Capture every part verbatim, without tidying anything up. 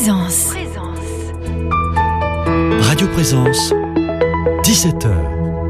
Présence. Radio Présence, dix-sept heures.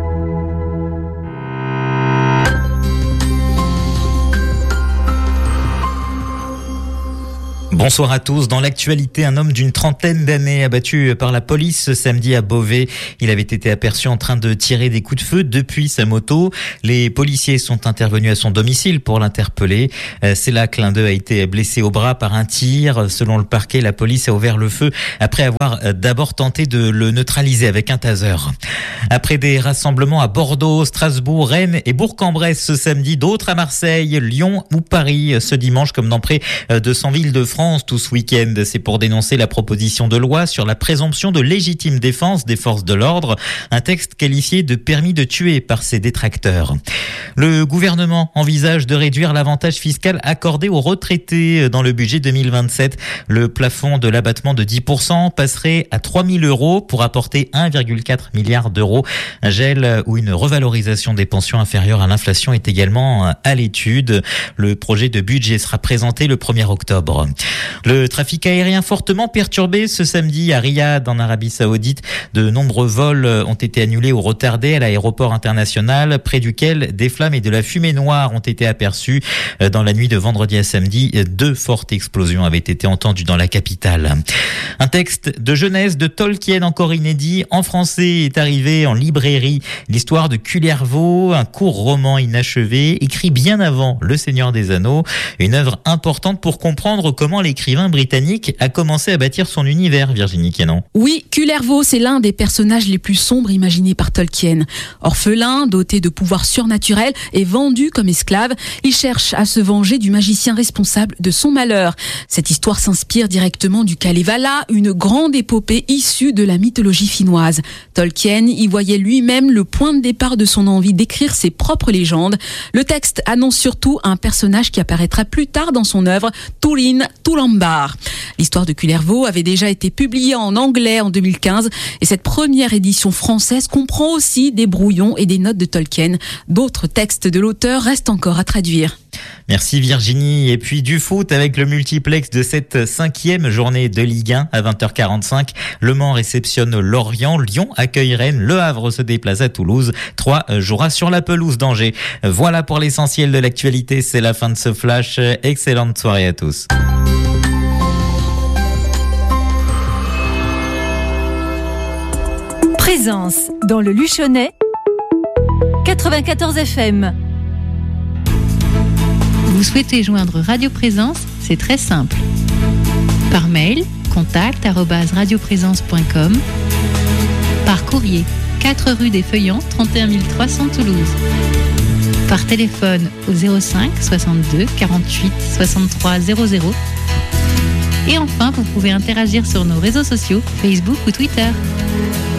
Bonsoir à tous. Dans l'actualité, un homme d'une trentaine d'années abattu par la police ce samedi à Beauvais. Il avait été aperçu en train de tirer des coups de feu depuis sa moto. Les policiers sont intervenus à son domicile pour l'interpeller. C'est là que l'un d'eux a été blessé au bras par un tir. Selon le parquet, la police a ouvert le feu après avoir d'abord tenté de le neutraliser avec un taser. Après des rassemblements à Bordeaux, Strasbourg, Rennes et Bourg-en-Bresse ce samedi, d'autres à Marseille, Lyon ou Paris ce dimanche, comme dans près de cent villes de France tout ce week-end. C'est pour dénoncer la proposition de loi sur la présomption de légitime défense des forces de l'ordre, un texte qualifié de permis de tuer par ses détracteurs. Le gouvernement envisage de réduire l'avantage fiscal accordé aux retraités dans le budget deux mille vingt-sept. Le plafond de l'abattement de dix pour cent passerait à trois mille euros pour apporter un virgule quatre milliard d'euros. Un gel ou une revalorisation des pensions inférieures à l'inflation est également à l'étude. Le projet de budget sera présenté le premier octobre. Le trafic aérien fortement perturbé ce samedi à Riyad en Arabie Saoudite. De nombreux vols ont été annulés ou retardés à l'aéroport international, près duquel des flammes et de la fumée noire ont été aperçues. Dans la nuit de vendredi à samedi, deux fortes explosions avaient été entendues dans la capitale. Un texte de jeunesse de Tolkien encore inédit en français est arrivé en librairie. L'histoire de Kullervo, un court roman inachevé, écrit bien avant Le Seigneur des Anneaux. Une œuvre importante pour comprendre comment l'écrivain britannique a commencé à bâtir son univers, Virginie Kenan. Oui, Kullervo, c'est l'un des personnages les plus sombres imaginés par Tolkien. Orphelin, doté de pouvoirs surnaturels et vendu comme esclave, il cherche à se venger du magicien responsable de son malheur. Cette histoire s'inspire directement du Kalevala, une grande épopée issue de la mythologie finnoise. Tolkien y voyait lui-même le point de départ de son envie d'écrire ses propres légendes. Le texte annonce surtout un personnage qui apparaîtra plus tard dans son œuvre, Túrin Turambar. L'histoire de Kullervo avait déjà été publiée en anglais en deux mille quinze et cette première édition française comprend aussi des brouillons et des notes de Tolkien. D'autres textes de l'auteur restent encore à traduire. Merci Virginie. Et puis du foot avec le multiplex de cette cinquième journée de Ligue un à vingt heures quarante-cinq. Le Mans réceptionne Lorient, Lyon accueille Rennes, Le Havre se déplace à Toulouse. Troyes jouera sur la pelouse d'Angers. Voilà pour l'essentiel de l'actualité. C'est la fin de ce flash. Excellente soirée à tous. Présence dans le Luchonnais, quatre-vingt-quatorze F M. Vous souhaitez joindre Radio Présence? C'est très simple. Par mail, contact arobase radioprésence point com. Par courrier, quatre rue des Feuillants, trente et un mille trois cents Toulouse. Par téléphone au zéro cinq soixante-deux quarante-huit soixante-trois zéro zéro. Et enfin, vous pouvez interagir sur nos réseaux sociaux, Facebook ou Twitter.